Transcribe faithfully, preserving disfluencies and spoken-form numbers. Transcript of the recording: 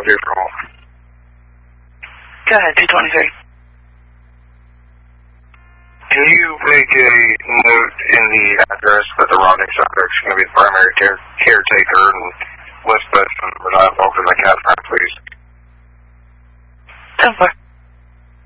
volunteer for all. Go ahead, two twenty-three. Can you make a note in the address that the Rodney suspect is going to be the primary care caretaker